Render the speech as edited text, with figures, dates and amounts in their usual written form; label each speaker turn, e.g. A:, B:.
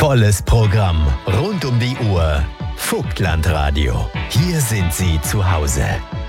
A: Volles Programm rund um die Uhr. Vogtland Radio. Hier sind Sie zu Hause.